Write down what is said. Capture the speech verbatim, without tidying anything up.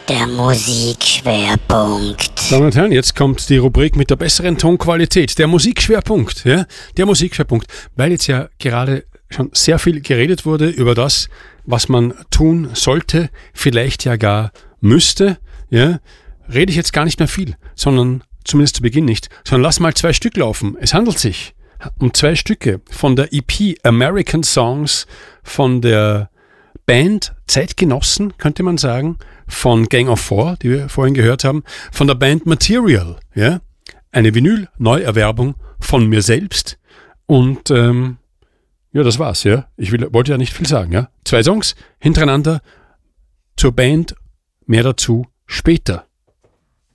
Der Musikschwerpunkt. Damen und Herren, jetzt kommt die Rubrik mit der besseren Tonqualität. Der Musikschwerpunkt, ja? Der Musikschwerpunkt. Weil jetzt ja gerade schon sehr viel geredet wurde über das, was man tun sollte, vielleicht ja gar müsste, ja? Rede ich jetzt gar nicht mehr viel, sondern zumindest zu Beginn nicht, sondern lass mal zwei Stück laufen. Es handelt sich um zwei Stücke von der E P American Songs von der Band Zeitgenossen, könnte man sagen, von Gang of Four, die wir vorhin gehört haben, von der Band Material, ja, eine Vinyl-Neuerwerbung von mir selbst und ähm, ja, das war's, ja. Ich will, wollte ja nicht viel sagen, ja. Zwei Songs hintereinander zur Band, mehr dazu später.